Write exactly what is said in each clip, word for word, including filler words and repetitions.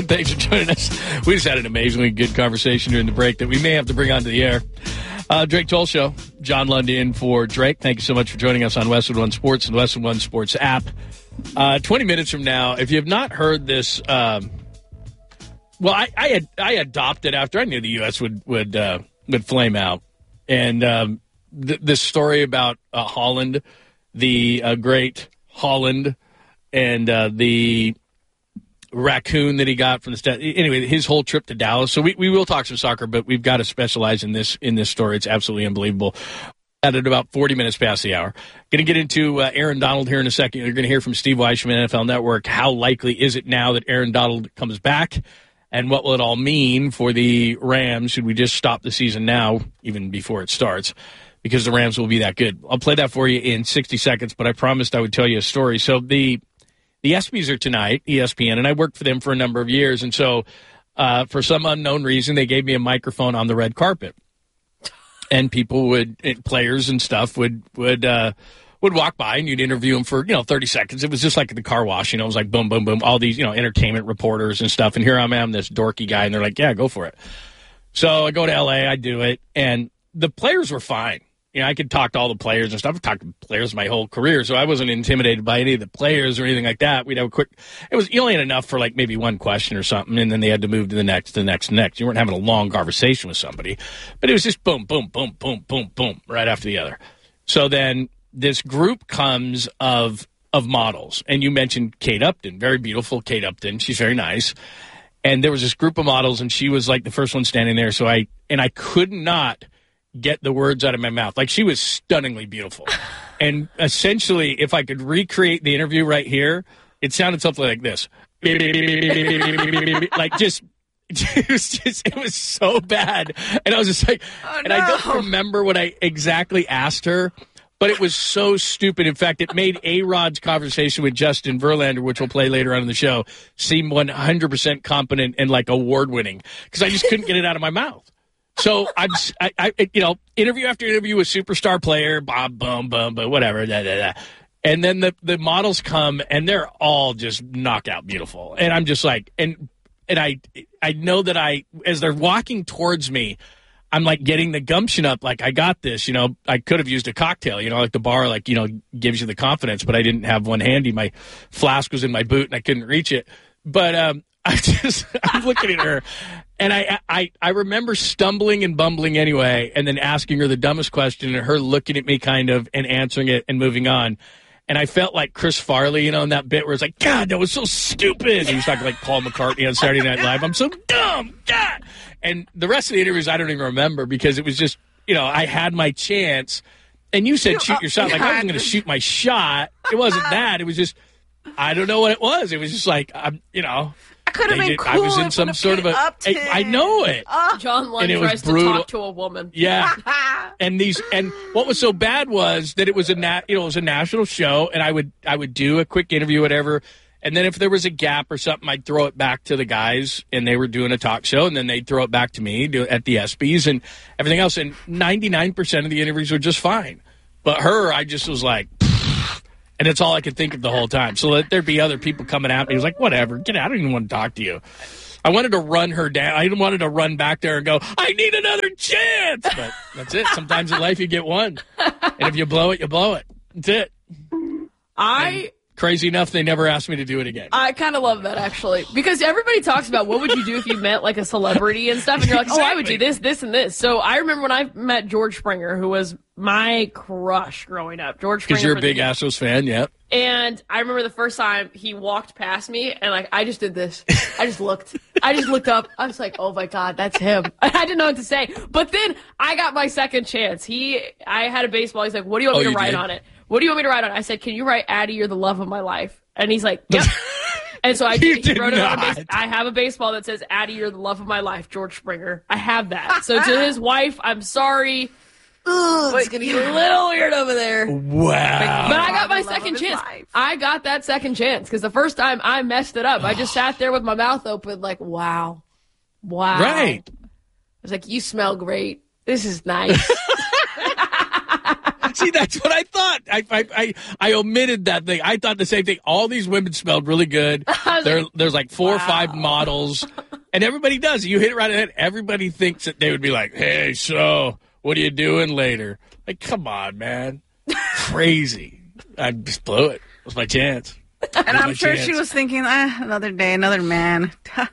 Thanks for joining us. We just had an amazingly good conversation during the break that we may have to bring onto the air. Uh, Drake Toll Show. John Lund in for Drake. Thank you so much for joining us on Westwood One Sports and Westwood One Sports app. Uh, twenty minutes from now, if you have not heard this, um, well, I, I had I adopted after I knew the U S would would uh, would flame out, and um, th- this story about uh, Holland, the uh, great Holland, and uh, the raccoon that he got from the stat. Anyway, his whole trip to Dallas. So we, we will talk some soccer, but we've got to specialize in this in this story. It's absolutely unbelievable. At about forty minutes past the hour. Going to get into uh, Aaron Donald here in a second. You're going to hear from Steve Weiss from N F L Network. How likely is it now that Aaron Donald comes back? And what will it all mean for the Rams? Should we just stop the season now, even before it starts? Because the Rams will be that good. I'll play that for you in sixty seconds, but I promised I would tell you a story. So the the ESPYs are tonight, E S P N, and I worked for them for a number of years. And so uh, for some unknown reason, they gave me a microphone on the red carpet. And people would, players and stuff would would uh, would walk by, and you'd interview them for, you know, thirty seconds. It was just like the car wash, you know. It was like boom, boom, boom, all these, you know, entertainment reporters and stuff. And here I am, this dorky guy, and they're like, yeah, go for it. So I go to L A, I do it, and the players were fine. You know, I could talk to all the players and stuff. I've talked to players my whole career, so I wasn't intimidated by any of the players or anything like that. We'd have a quick – it was you only had enough for, like, maybe one question or something, and then they had to move to the next, the next, the next. You weren't having a long conversation with somebody. But it was just boom, boom, boom, boom, boom, boom, right after the other. So then this group comes of of models, and you mentioned Kate Upton, very beautiful Kate Upton. She's very nice. And there was this group of models, and she was, like, the first one standing there. So I – and I could not – get the words out of my mouth. Like, she was stunningly beautiful. And essentially, if I could recreate the interview right here, it sounded something like this. Like, just, it was just, it was so bad. And I was just like, oh, and no. I don't remember what I exactly asked her, but it was so stupid. In fact, it made A-Rod's conversation with Justin Verlander, which we'll play later on in the show, seem one hundred percent competent and, like, award-winning, because I just couldn't get it out of my mouth. So I'm, I, I, you know, interview after interview with superstar player, Bob, boom, boom, but whatever, da, da, da. And then the, the models come, and they're all just knockout beautiful. And I'm just like, and and I I know that I, as they're walking towards me, I'm like getting the gumption up, like, I got this. You know, I could have used a cocktail, you know, like the bar, like, you know, gives you the confidence, but I didn't have one handy. My flask was in my boot, and I couldn't reach it. But um, I just, I'm looking at her. And I, I I remember stumbling and bumbling anyway, and then asking her the dumbest question, and her looking at me kind of and answering it and moving on. And I felt like Chris Farley, you know, in that bit where it's like, God, that was so stupid. He was talking like Paul McCartney on Saturday Night Live. I'm so dumb, God. And the rest of the interviews I don't even remember, because it was just, you know, I had my chance. And you said shoot your shot. Like, I wasn't going to shoot my shot. It wasn't that. It was just, I don't know what it was. It was just like, I'm, you know. I could have been did, cool. I was in some sort of a. I, I know it. Uh, John Lund tries to talk to a woman. Yeah, and these and what was so bad was that it was a nat, you know, it was a national show, and I would I would do a quick interview, whatever, and then if there was a gap or something, I'd throw it back to the guys, and they were doing a talk show, and then they'd throw it back to me do, at the ESPYs and everything else, and ninety-nine percent of the interviews were just fine, but her, I just was like. And it's all I could think of the whole time. So that there'd be other people coming at me. He was like, whatever, get out. I don't even want to talk to you. I wanted to run her down. I wanted to run back there and go, I need another chance. But that's it. Sometimes in life you get one. And if you blow it, you blow it. That's it. I... And crazy enough, they never asked me to do it again. I kind of love that, actually. Because everybody talks about what would you do if you met, like, a celebrity and stuff. And you're like, exactly. Oh, I would do this, this, and this. So I remember when I met George Springer, who was my crush growing up. George Springer. Because you're a big Astros fan, yeah. And I remember the first time he walked past me, and, like, I just did this. I just looked. I just looked up. I was like, oh, my God, that's him. I didn't know what to say. But then I got my second chance. He, I had a baseball. He's like, what do you want oh, me to write did? on it? What do you want me to write on it? I said, can you write, Addie, you're the love of my life? And he's like, yep. And so I did, he wrote it on a base. I have a baseball that says, Addie, you're the love of my life, George Springer. I have that. So to his wife, I'm sorry. Ooh, it's going to get a little weird over there. Wow. But I got my second chance. I got that second chance because the first time I messed it up. I just sat there with my mouth open like, wow. Wow. Right. I was like, you smell great. This is nice. See, that's what I thought. I, I I I omitted that thing. I thought the same thing. All these women smelled really good. There, like, there's like four wow. or five models, and everybody does. You hit it right ahead. Everybody thinks that they would be like, "Hey, so what are you doing later?" Like, come on, man, crazy. I just blew it. It was my chance. And I'm sure chance. She was thinking, eh, another day, another man.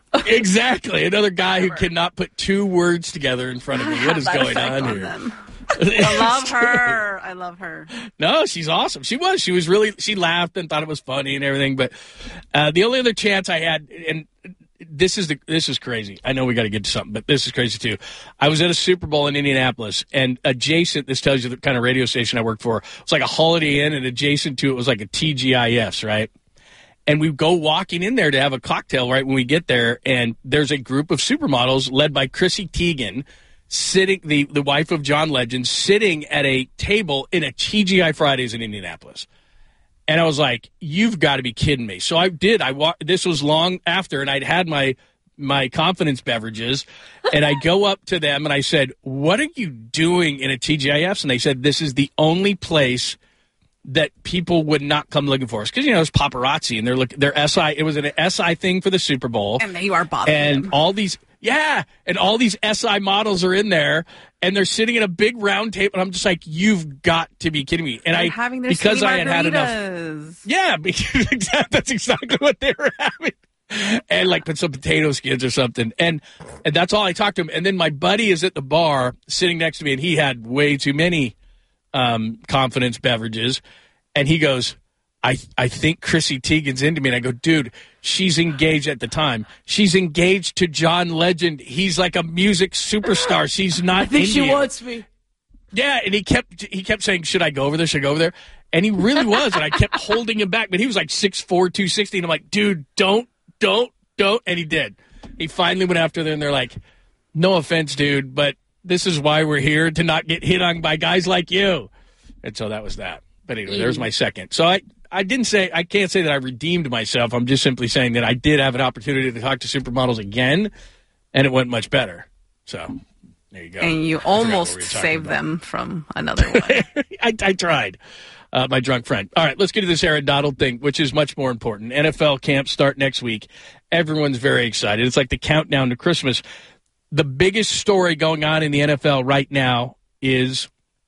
Exactly. Another guy who cannot put two words together in front of me. What is going on, on here? Them. I love her. I love her. No, she's awesome. She was. She was really, she laughed and thought it was funny and everything. But uh, the only other chance I had, and this is the this is crazy. I know we got to get to something, but this is crazy too. I was at a Super Bowl in Indianapolis, and adjacent, this tells you the kind of radio station I worked for, it was like a Holiday Inn, and adjacent to it was like a T G I F's, right? And we go walking in there to have a cocktail right when we get there, and there's a group of supermodels led by Chrissy Teigen, sitting, the, the wife of John Legend, sitting at a table in a T G I Fridays in Indianapolis. And I was like, you've got to be kidding me. So I did. I wa- This was long after, and I'd had my my confidence beverages, and I go up to them, and I said, what are you doing in a T G I F's? And they said, this is the only place that people would not come looking for us. Because, you know, it's paparazzi, and they're looking, they're S I, it was an S I thing for the Super Bowl. And you are bothering And them. all these, yeah, and all these S I models are in there, and they're sitting at a big round table, and I'm just like, you've got to be kidding me. And they're I, having their because I had had margaritas. enough. Yeah, because that's exactly what they were having. And like put some potato skins or something. And and that's all I talked to him. And then my buddy is at the bar sitting next to me, and he had way too many um, confidence beverages. And he goes, I I think Chrissy Teigen's into me. And I go, dude, she's engaged at the time. She's engaged to John Legend. He's like a music superstar. She's not I think Indian. She wants me. Yeah, and he kept he kept saying, should I go over there? Should I go over there? And he really was. And I kept holding him back. But he was like six four, two sixty. And I'm like, dude, don't. Don't, don't, and he did. He finally went after them, and they're like, no offense, dude, but this is why we're here, to not get hit on by guys like you. And so that was that. But anyway, there's my second. So I, I didn't say, I can't say that I redeemed myself. I'm just simply saying that I did have an opportunity to talk to supermodels again, and it went much better. So there you go. And you almost saved about. them from another one. I, I tried. Uh, my drunk friend. All right, let's get to this Aaron Donald thing, which is much more important. N F L camps start next week. Everyone's very excited. It's like the countdown to Christmas. The biggest story going on in the N F L right now is,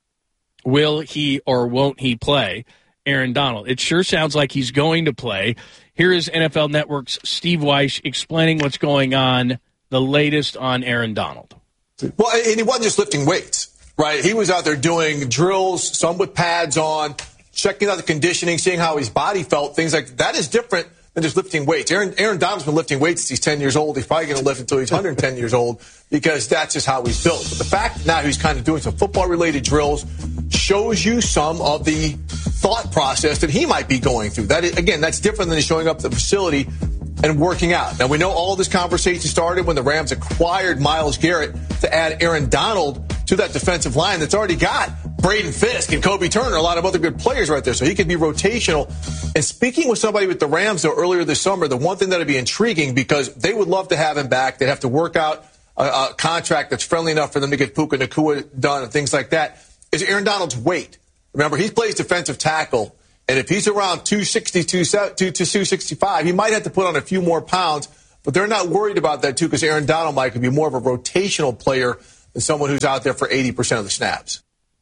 will he or won't he play Aaron Donald? It sure sounds like he's going to play. Here is N F L Network's Steve Weish explaining what's going on, the latest on Aaron Donald. Well, and he wasn't just lifting weights, right? He was out there doing drills, some with pads on, checking out the conditioning, seeing how his body felt, things like that. That is different than just lifting weights. Aaron, Aaron Donald's been lifting weights since he's ten years old. He's probably going to lift until he's one hundred ten years old, because that's just how he's built. But the fact that now he's kind of doing some football-related drills shows you some of the thought process that he might be going through. That is, again, that's different than showing up at the facility and working out. Now, we know all this conversation started when the Rams acquired Myles Garrett to add Aaron Donald to that defensive line that's already got Braden Fisk and Kobe Turner, a lot of other good players right there, so he could be rotational. And speaking with somebody with the Rams, though, earlier this summer, the one thing that would be intriguing, because they would love to have him back, they'd have to work out a, a contract that's friendly enough for them to get Puka Nacua done and things like that, is Aaron Donald's weight. Remember, he plays defensive tackle, and if he's around two sixty, two sixty-five, he might have to put on a few more pounds, but they're not worried about that, too, because Aaron Donald might could be more of a rotational player than someone who's out there for eighty percent of the snaps.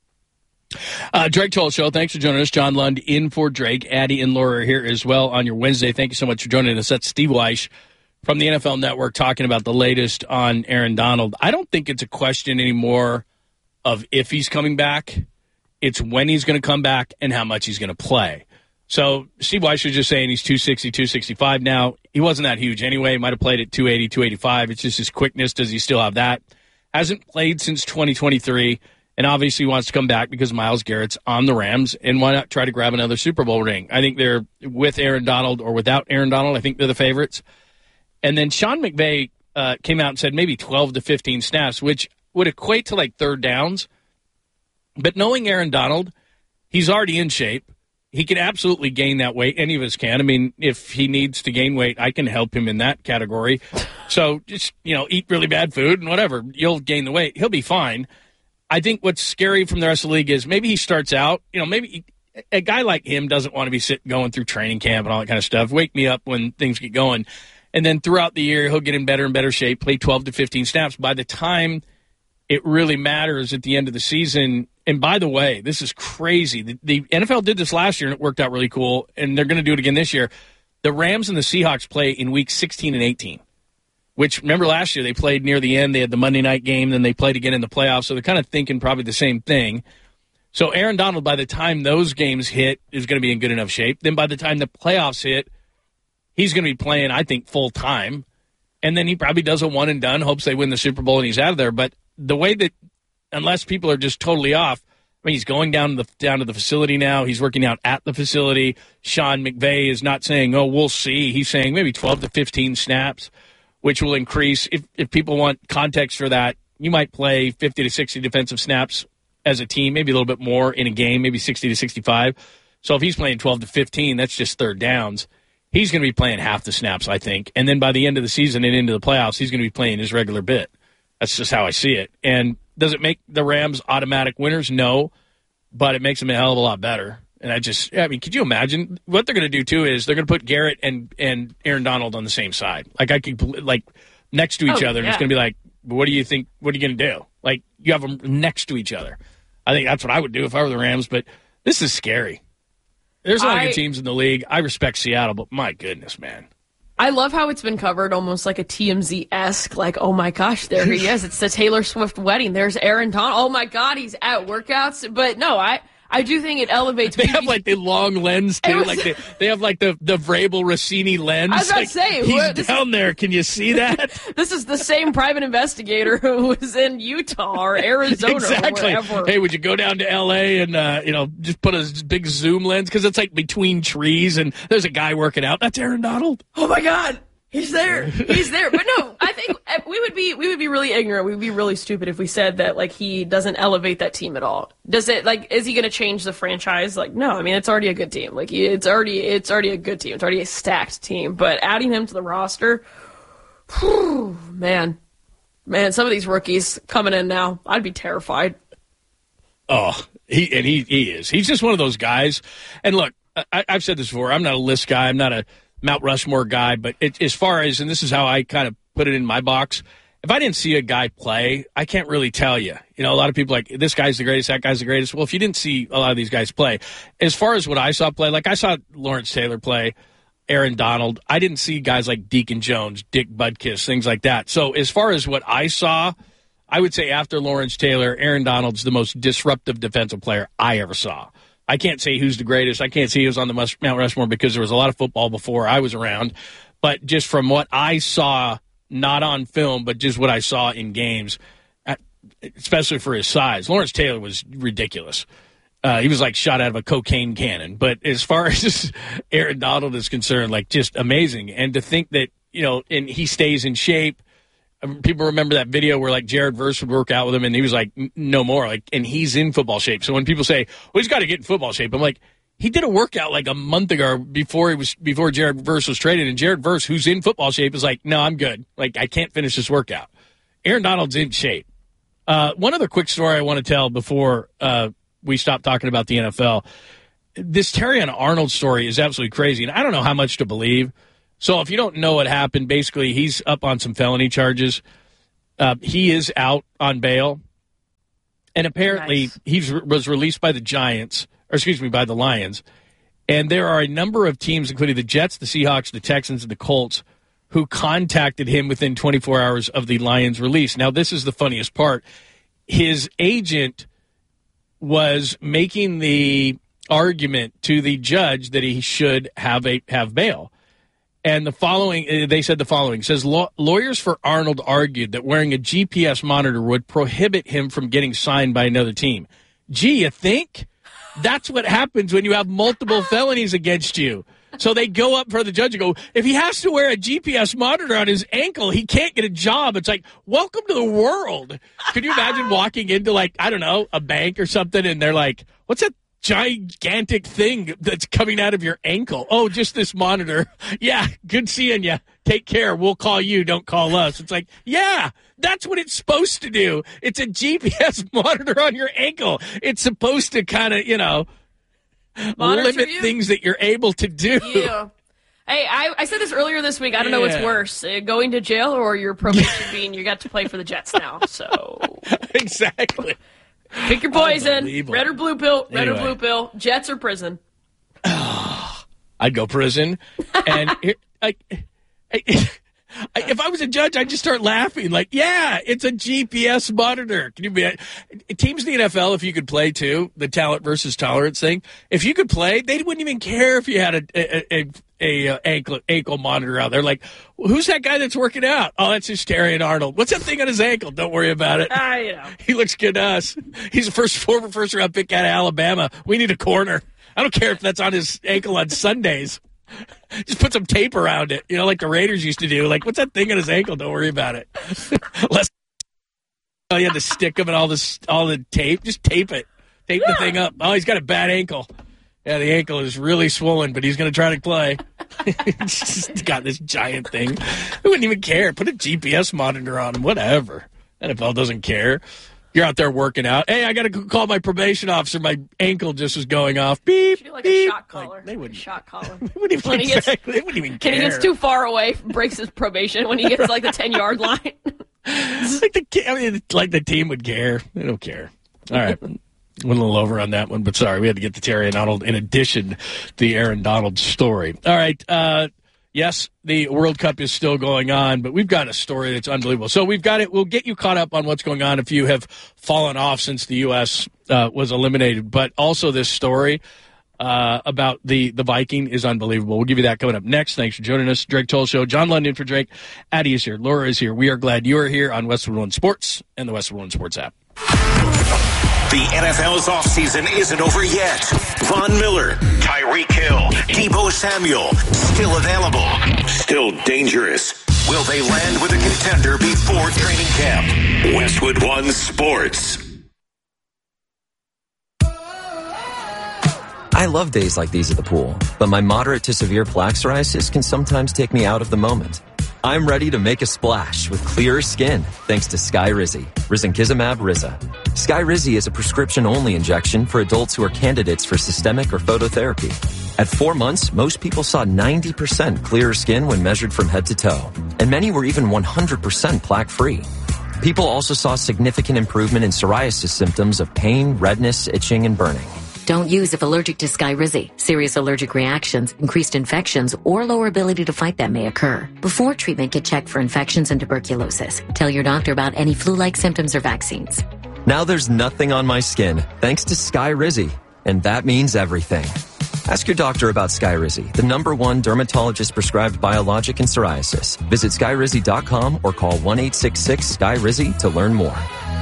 Uh, Drake Toll Show, thanks for joining us. John Lund in for Drake. Addie and Laura are here as well on your Wednesday. Thank you so much for joining us. That's Steve Weish from the N F L Network talking about the latest on Aaron Donald. I don't think it's a question anymore of if he's coming back. It's when he's going to come back and how much he's going to play. So Steve Weish was just saying he's two sixty, two sixty-five now. He wasn't that huge anyway. He might have played at two eighty, two eighty-five. It's just his quickness. Does he still have that? Hasn't played since twenty twenty-three. And obviously wants to come back because Myles Garrett's on the Rams, and why not try to grab another Super Bowl ring? I think they're with Aaron Donald or without Aaron Donald. I think they're the favorites. And then Sean McVay uh, came out and said maybe twelve to fifteen snaps, which would equate to like third downs. But knowing Aaron Donald, he's already in shape. He can absolutely gain that weight. Any of us can. I mean, if he needs to gain weight, I can help him in that category. So just, you know, eat really bad food and whatever. You'll gain the weight. He'll be fine. I think what's scary from the rest of the league is maybe he starts out, you know, maybe a guy like him doesn't want to be sitting going through training camp and all that kind of stuff. Wake me up when things get going. And then throughout the year, he'll get in better and better shape, play twelve to fifteen snaps. By the time it really matters at the end of the season, and by the way, this is crazy. The, the N F L did this last year, and it worked out really cool, and they're going to do it again this year. The Rams and the Seahawks play in weeks sixteen and eighteen. Which, remember last year, they played near the end. They had the Monday night game, then they played again in the playoffs. So they're kind of thinking probably the same thing. So Aaron Donald, by the time those games hit, is going to be in good enough shape. Then by the time the playoffs hit, he's going to be playing, I think, full-time. And then he probably does a one and done, hopes they win the Super Bowl, and he's out of there. But the way that, unless people are just totally off, I mean, he's going down to the down to the facility now. He's working out at the facility. Sean McVay is not saying, oh, we'll see. He's saying maybe twelve to fifteen snaps, which will increase. If if people want context for that, you might play fifty to sixty defensive snaps as a team, maybe a little bit more in a game, maybe sixty to sixty-five. So if he's playing twelve to fifteen, that's just third downs. He's going to be playing half the snaps, I think. And then by the end of the season and into the playoffs, he's going to be playing his regular bit. That's just how I see it. And does it make the Rams automatic winners? No, but it makes them a hell of a lot better. And I just, I mean, could you imagine what they're going to do too? Is they're going to put Garrett and and Aaron Donald on the same side, like I could, like next to each oh, other. And yeah. It's going to be like, what do you think? What are you going to do? Like you have them next to each other. I think that's what I would do if I were the Rams. But this is scary. There's a lot I, of good teams in the league. I respect Seattle, but my goodness, man. I love how it's been covered almost like a T M Z-esque, like, oh my gosh, there he is. It's the Taylor Swift wedding. There's Aaron Donald. Oh my God, he's at workouts. But no, I. I do think it elevates. They have like the long lens too. Was, like they, they have like the the Vrabel Rossini lens. I was about like, to say he's this down is, there. Can you see that? This is the same private investigator who was in Utah or Arizona exactly. or wherever. Hey, would you go down to L A and uh, you know just put a big zoom lens because it's like between trees and there's a guy working out. That's Aaron Donald. Oh my God. He's there. He's there. But no, I think we would be we would be really ignorant. We would be really stupid if we said that like he doesn't elevate that team at all. Does it like is he going to change the franchise? Like no, I mean it's already a good team. Like it's already it's already a good team. It's already a stacked team. But adding him to the roster, whew, man, man, some of these rookies coming in now, I'd be terrified. Oh, he and he he is. He's just one of those guys. And look, I, I've said this before. I'm not a list guy. I'm not a Mount Rushmore guy, but it, as far as, and this is how I kind of put it in my box, if I didn't see a guy play, I can't really tell you. You know, a lot of people are like, this guy's the greatest, that guy's the greatest. Well, if you didn't see a lot of these guys play, as far as what I saw play, like I saw Lawrence Taylor play, Aaron Donald, I didn't see guys like Deacon Jones, Dick Butkus, things like that. So as far as what I saw, I would say after Lawrence Taylor, Aaron Donald's the most disruptive defensive player I ever saw. I can't say who's the greatest. I can't say who's on the Mount Rushmore because there was a lot of football before I was around. But just from what I saw, not on film, but just what I saw in games, especially for his size, Lawrence Taylor was ridiculous. Uh, he was like shot out of a cocaine cannon. But as far as Aaron Donald is concerned, like just amazing. And to think that, you know, and he stays in shape. People remember that video where like Jared Verse would work out with him and he was like, no more. Like, and he's in football shape. So when people say, well, he's got to get in football shape, I'm like, he did a workout like a month ago before he was before Jared Verse was traded. And Jared Verse, who's in football shape, is like, no, I'm good. Like, I can't finish this workout. Aaron Donald's in shape. Uh, one other quick story I want to tell before uh, we stop talking about the N F L. This Terrion Arnold story is absolutely crazy, and I don't know how much to believe. So if you don't know what happened, basically he's up on some felony charges. Uh, he is out on bail. And apparently nice. he was released by the Giants, or excuse me, by the Lions. And there are a number of teams, including the Jets, the Seahawks, the Texans, and the Colts, who contacted him within twenty-four hours of the Lions' release. Now, this is the funniest part. His agent was making the argument to the judge that he should have a have bail. And the following, they said the following, it says, lawyers for Arnold argued that wearing a G P S monitor would prohibit him from getting signed by another team. Gee, you think? That's what happens when you have multiple felonies against you. So they go up for the judge and go, if he has to wear a G P S monitor on his ankle, he can't get a job. It's like, welcome to the world. Could you imagine walking into, like, I don't know, a bank or something, and they're like, what's that gigantic thing that's coming out of your ankle. Oh, just this monitor. Yeah, good seeing you. Take care. We'll call you. Don't call us. It's like, yeah, that's what it's supposed to do. It's a G P S monitor on your ankle. It's supposed to kind of, you know, Monitor limit you? things that you're able to do. Yeah. Hey, I, I said this earlier this week. I don't yeah. know what's worse, uh, going to jail or your probation being you got to play for the Jets now. So exactly. Pick your poison. Red or blue pill. Red anyway. or blue pill. Jets or prison. I'd go prison. And it, I, I, if I was a judge, I'd just start laughing. Like, yeah, it's a G P S monitor. Can you be teams in the N F L? If you could play too, the talent versus tolerance thing. If you could play, they wouldn't even care if you had a a, a, a ankle ankle monitor out there. Like, who's that guy that's working out? Oh, that's just Terrion Arnold. What's that thing on his ankle? Don't worry about it. Ah, you know. He looks good to us. He's a first former first round pick out of Alabama. We need a corner. I don't care if that's on his ankle on Sundays. Just put some tape around it, you know, like the Raiders used to do. Like, what's that thing on his ankle? Don't worry about it. Less, oh, you had to stick him and all this, all the tape. Just tape it. Tape yeah. the thing up. Oh, he's got a bad ankle. Yeah, the ankle is really swollen, but he's going to try to play. He's just got this giant thing. Who wouldn't even care? Put a G P S monitor on him. Whatever. N F L doesn't care. You're out there working out. Hey, I got to call my probation officer. My ankle just was going off. Beep, Should do like beep. a shot collar. Like, they wouldn't. Shot collar. They wouldn't even, exactly, gets, they wouldn't even care. When he gets too far away, breaks his probation when he gets like the ten-yard line. like, the, I mean, like the team would care. They don't care. All right. Went a little over on that one, but sorry. We had to get to Terrion Arnold in addition to the Aaron Donald story. All right. Uh, Yes, the World Cup is still going on, but we've got a story that's unbelievable. So we've got it. We'll get you caught up on what's going on if you have fallen off since the U S uh, was eliminated. But also this story uh, about the, the Viking is unbelievable. We'll give you that coming up next. Thanks for joining us. Drake Toll Show. John London for Drake. Addie is here. Laura is here. We are glad you are here on Westwood One Sports and the Westwood One Sports app. The N F L's offseason isn't over yet. Von Miller, Tyreek Hill, Deebo Samuel, still available, still dangerous. Will they land with a contender before training camp? Westwood One Sports. I love days like these at the pool, but my moderate to severe plaque psoriasis can sometimes take me out of the moment. I'm ready to make a splash with clearer skin thanks to Skyrizi, Risankizumab Riza. Skyrizi is a prescription-only injection for adults who are candidates for systemic or phototherapy. At four months, most people saw ninety percent clearer skin when measured from head to toe, and many were even one hundred percent plaque-free. People also saw significant improvement in psoriasis symptoms of pain, redness, itching, and burning. Don't use if allergic to Skyrizi. Serious allergic reactions, increased infections, or lower ability to fight them may occur. Before treatment, get checked for infections and tuberculosis. Tell your doctor about any flu-like symptoms or vaccines. Now there's nothing on my skin, thanks to Skyrizi. And that means everything. Ask your doctor about Skyrizi, the number one dermatologist-prescribed biologic in psoriasis. Visit Skyrizi dot com or call one eight six six S K Y R I Z I to learn more.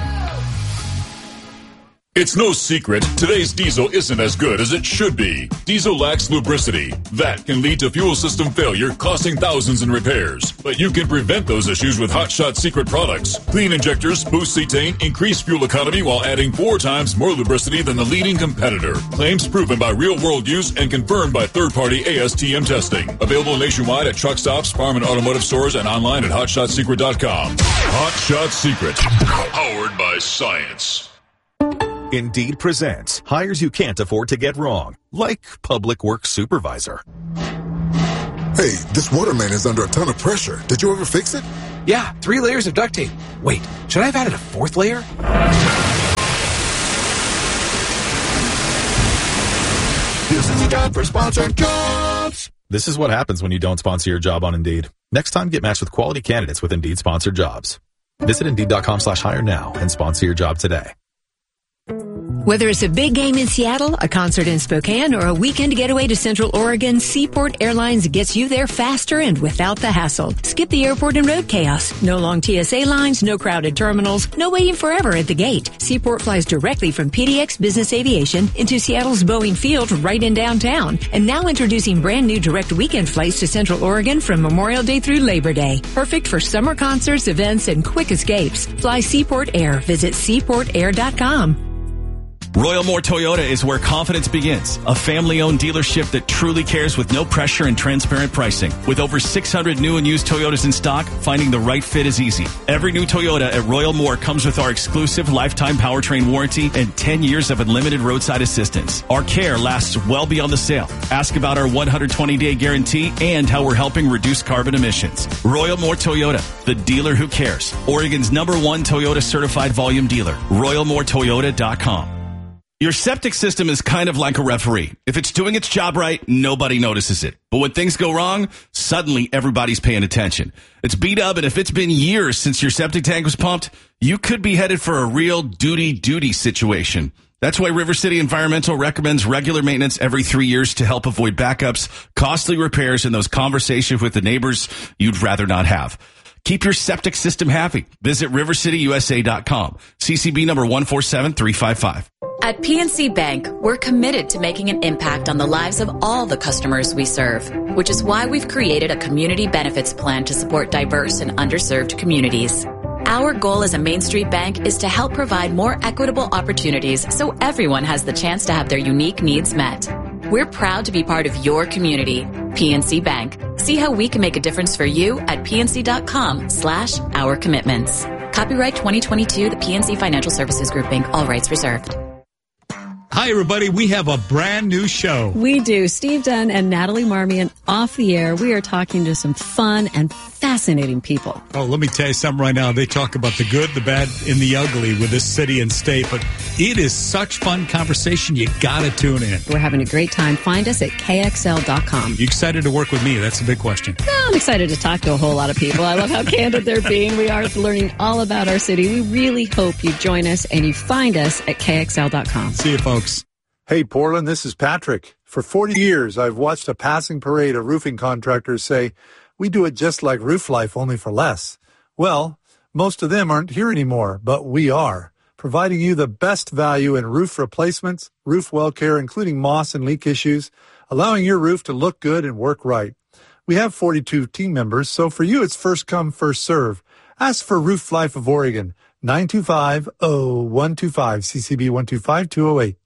It's no secret, today's diesel isn't as good as it should be. Diesel lacks lubricity. That can lead to fuel system failure, costing thousands in repairs. But you can prevent those issues with Hot Shot Secret products. Clean injectors, boost cetane, increase fuel economy while adding four times more lubricity than the leading competitor. Claims proven by real-world use and confirmed by third-party A S T M testing. Available nationwide at truck stops, farm and automotive stores, and online at hot shot secret dot com. Hot Shot Secret. Powered by science. Indeed presents hires you can't afford to get wrong, like public works supervisor. Hey, this waterman is under a ton of pressure. Did you ever fix it? Yeah, three layers of duct tape. Wait, should I have added a fourth layer? This is a job for sponsored jobs. This is what happens when you don't sponsor your job on Indeed. Next time, get matched with quality candidates with Indeed sponsored jobs. Visit Indeed dot com slash hire now and sponsor your job today. Whether it's a big game in Seattle, a concert in Spokane, or a weekend getaway to Central Oregon, Seaport Airlines gets you there faster and without the hassle. Skip the airport and road chaos. No long T S A lines, no crowded terminals, no waiting forever at the gate. Seaport flies directly from P D X Business Aviation into Seattle's Boeing Field right in downtown. And now introducing brand new direct weekend flights to Central Oregon from Memorial Day through Labor Day. Perfect for summer concerts, events, and quick escapes. Fly Seaport Air. Visit seaport air dot com. Royal Moore Toyota is where confidence begins. A family-owned dealership that truly cares with no pressure and transparent pricing. With over six hundred new and used Toyotas in stock, finding the right fit is easy. Every new Toyota at Royal Moore comes with our exclusive lifetime powertrain warranty and ten years of unlimited roadside assistance. Our care lasts well beyond the sale. Ask about our one hundred twenty day guarantee and how we're helping reduce carbon emissions. Royal Moore Toyota, the dealer who cares. Oregon's number one Toyota certified volume dealer. royal moore toyota dot com. Your septic system is kind of like a referee. If it's doing its job right, nobody notices it. But when things go wrong, suddenly everybody's paying attention. It's B-Dub, and if it's been years since your septic tank was pumped, you could be headed for a real duty-duty situation. That's why River City Environmental recommends regular maintenance every three years to help avoid backups, costly repairs, and those conversations with the neighbors you'd rather not have. Keep your septic system happy. Visit river city u s a dot com. C C B number one four seven three five five. At P N C Bank, we're committed to making an impact on the lives of all the customers we serve, which is why we've created a community benefits plan to support diverse and underserved communities. Our goal as a Main Street bank is to help provide more equitable opportunities so everyone has the chance to have their unique needs met. We're proud to be part of your community. P N C Bank. See how we can make a difference for you at pnc.com slash our commitments. Copyright twenty twenty-two, the P N C Financial Services Group, Incorporated. All rights reserved. Hi, everybody. We have a brand new show. We do. Steve Dunn and Natalie Marmion off the air. We are talking to some fun and fascinating people. Oh, let me tell you something right now. They talk about the good, the bad, and the ugly with this city and state, but it is such fun conversation. You got to tune in. We're having a great time. Find us at k x l dot com. You excited to work with me? That's a big question. No, I'm excited to talk to a whole lot of people. I love how candid they're being. We are learning all about our city. We really hope you join us and you find us at k x l dot com. See you, folks. Hey, Portland, this is Patrick. For forty years, I've watched a passing parade of roofing contractors say, we do it just like Roof Life, only for less. Well, most of them aren't here anymore, but we are, providing you the best value in roof replacements, roof well care, including moss and leak issues, allowing your roof to look good and work right. We have forty-two team members, so for you, it's first come, first serve. Ask for Roof Life of Oregon, nine two five, zero one two five, C C B one two five two zero eight.